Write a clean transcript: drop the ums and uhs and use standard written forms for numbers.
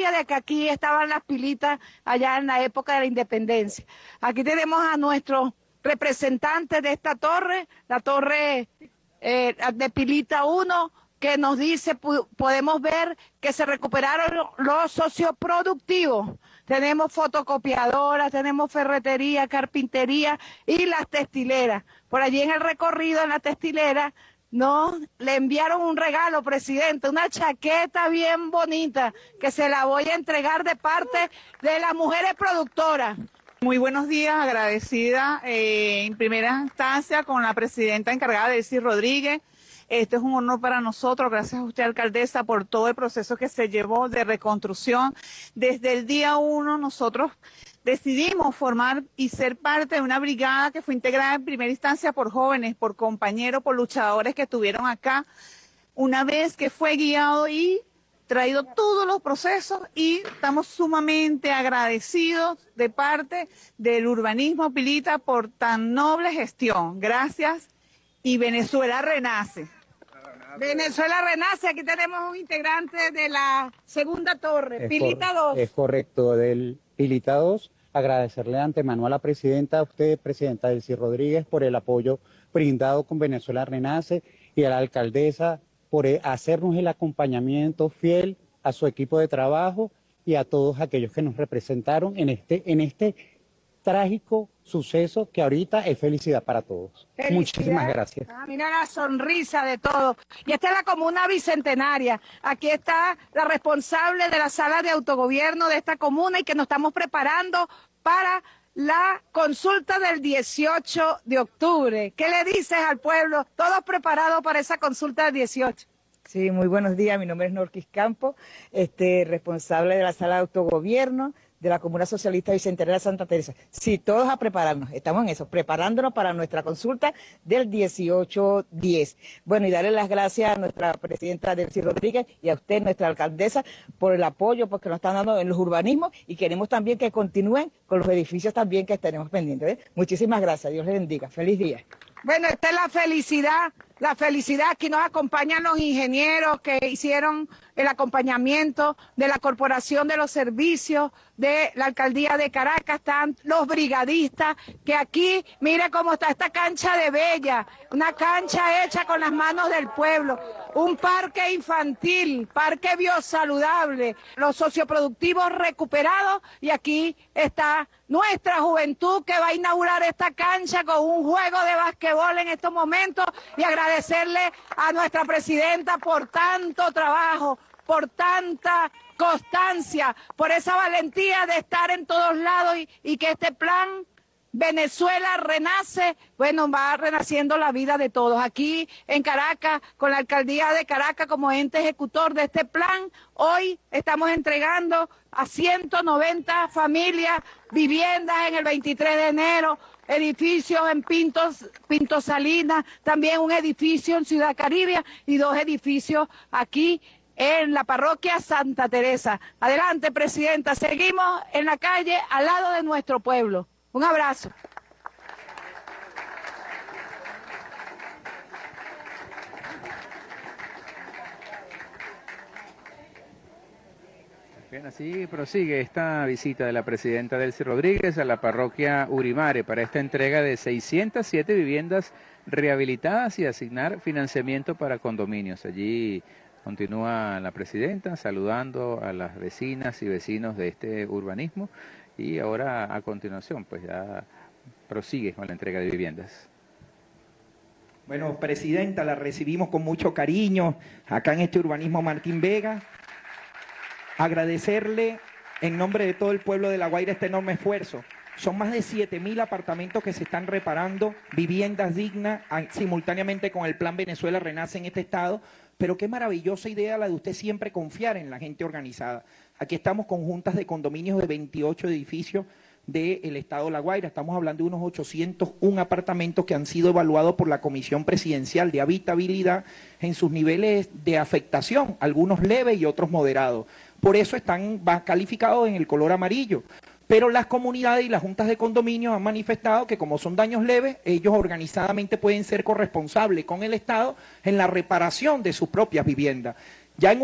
nostalgia de que aquí estaban las pilitas allá en la época de la independencia. Aquí tenemos a nuestros representantes de esta torre, la torre de Pilita 1, que nos dice, podemos ver que se recuperaron los socioproductivos. Tenemos fotocopiadoras, tenemos ferretería, carpintería y las textileras. Por allí en el recorrido, en la textilera, le enviaron un regalo, presidente, una chaqueta bien bonita, que se la voy a entregar de parte de las mujeres productoras. Muy buenos días, agradecida en primera instancia con la presidenta encargada, Delcy Rodríguez. Esto es un honor para nosotros, gracias a usted, alcaldesa, por todo el proceso que se llevó de reconstrucción. Desde el día 1 nosotros decidimos formar y ser parte de una brigada que fue integrada en primera instancia por jóvenes, por compañeros, por luchadores que estuvieron acá, una vez que fue guiado y traído todos los procesos, y estamos sumamente agradecidos de parte del urbanismo Pilita por tan noble gestión. Gracias, y Venezuela renace. Venezuela renace, aquí tenemos un integrante de la segunda torre, Pilita 2. Es correcto, del Pilita 2. Agradecerle de antemano a la presidenta, a usted, presidenta Delcy Rodríguez, por el apoyo brindado con Venezuela Renace, y a la alcaldesa por hacernos el acompañamiento fiel a su equipo de trabajo y a todos aquellos que nos representaron en este trágico suceso que ahorita es felicidad para todos. Felicidad. Muchísimas gracias. Mira la sonrisa de todos. Y esta es la comuna bicentenaria. Aquí está la responsable de la sala de autogobierno de esta comuna, y que nos estamos preparando para la consulta del 18 de octubre. ¿Qué le dices al pueblo? ¿Todos preparados para esa consulta del 18? Sí, muy buenos días. Mi nombre es Norquis Campo, responsable de la sala de autogobierno de la Comuna Socialista Bicentenaria de Santa Teresa. Sí, todos a prepararnos, estamos en eso, preparándonos para nuestra consulta del 18-10. Bueno, y darle las gracias a nuestra presidenta Delcy Rodríguez y a usted, nuestra alcaldesa, por el apoyo porque nos están dando en los urbanismos, y queremos también que continúen con los edificios también que tenemos pendientes. Muchísimas gracias, Dios les bendiga. Feliz día. Bueno, esta es la felicidad. Aquí nos acompañan los ingenieros que hicieron el acompañamiento de la Corporación de los Servicios de la Alcaldía de Caracas. Están los brigadistas, que aquí, mire cómo está esta cancha de Bella, una cancha hecha con las manos del pueblo, un parque infantil, parque biosaludable, los socioproductivos recuperados, y aquí está nuestra juventud que va a inaugurar esta cancha con un juego de basquetbol en estos momentos, y agradecerle a nuestra presidenta por tanto trabajo, por tanta constancia, por esa valentía de estar en todos lados, y que este plan Venezuela Renace, bueno, va renaciendo la vida de todos. Aquí en Caracas, con la Alcaldía de Caracas como ente ejecutor de este plan, hoy estamos entregando a 190 familias viviendas en el 23 de enero, edificios en Pinto Salinas, también un edificio en Ciudad Caribe y 2 edificios aquí en la parroquia Santa Teresa. Adelante, presidenta, seguimos en la calle al lado de nuestro pueblo. Un abrazo. Bien, así prosigue esta visita de la presidenta Delcy Rodríguez a la parroquia Urimare para esta entrega de 607 viviendas rehabilitadas y asignar financiamiento para condominios. Allí continúa la presidenta saludando a las vecinas y vecinos de este urbanismo, y ahora a continuación pues ya prosigue con la entrega de viviendas. Bueno, presidenta, la recibimos con mucho cariño acá en este urbanismo Martín Vega. Agradecerle en nombre de todo el pueblo de La Guaira este enorme esfuerzo. Son más de 7.000 apartamentos que se están reparando, viviendas dignas, simultáneamente con el Plan Venezuela Renace en este estado. Pero qué maravillosa idea la de usted siempre confiar en la gente organizada. Aquí estamos con juntas de condominios de 28 edificios del estado de La Guaira. Estamos hablando de unos 801 apartamentos que han sido evaluados por la Comisión Presidencial de Habitabilidad en sus niveles de afectación, algunos leves y otros moderados. Por eso están calificados en el color amarillo. Pero las comunidades y las juntas de condominios han manifestado que como son daños leves, ellos organizadamente pueden ser corresponsables con el Estado en la reparación de sus propias viviendas. Ya en